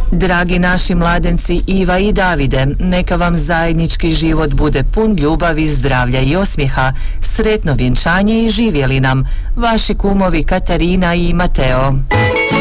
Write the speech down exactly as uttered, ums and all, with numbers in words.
Dragi naši mladenci Iva i Davide, neka vam zajednički život bude pun ljubavi, zdravlja i osmijeha, sretno vjenčanje i živjeli nam, vaši kumovi Katarina i Mateo.